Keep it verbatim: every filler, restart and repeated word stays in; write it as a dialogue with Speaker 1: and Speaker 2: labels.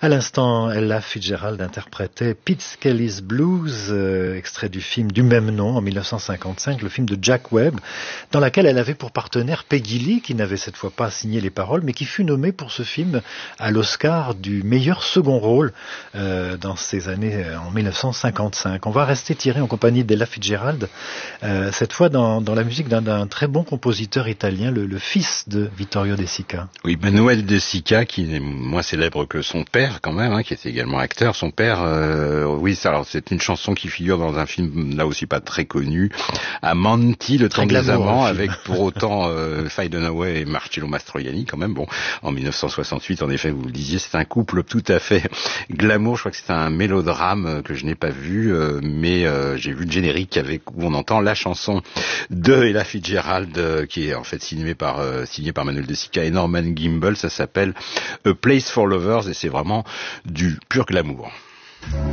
Speaker 1: À l'instant, Ella Fitzgerald interprétait Pete Skelly's Blues, euh, extrait du film du même nom en mille neuf cent cinquante-cinq, le film de Jack Webb, dans laquelle elle avait pour partenaire Peggy Lee, qui n'avait cette fois pas signé les paroles, mais qui fut nommée pour ce film à l'Oscar du meilleur second rôle euh, dans ces années euh, en mille neuf cent cinquante-cinq. On va rester tiré en compagnie d'Ella Fitzgerald, euh, cette fois dans, dans la musique d'un, d'un très bon compositeur italien, le, le fils de Vittorio De Sica.
Speaker 2: Oui, Manuel De Sica, qui est moins célèbre que son père quand même, hein, qui était également acteur. Son père, euh, oui, ça, alors c'est une chanson qui figure dans un film là aussi pas très connu, Amanti, le temps des amants, avec pour autant euh, Faye Dunaway et Marcello Mastroianni quand même. Bon, en mille neuf cent soixante-huit, en effet, vous le disiez, c'est un couple tout à fait glamour. Je crois que c'est un mélodrame que je n'ai pas vu, euh, mais euh, j'ai vu le générique avec où on entend la chanson de Ella Fitzgerald, euh, qui est en fait signée par euh, signée par Manuel De Sica et Norman Gimbel. Ça s'appelle A Place for Lovers et c'est vraiment du pur glamour.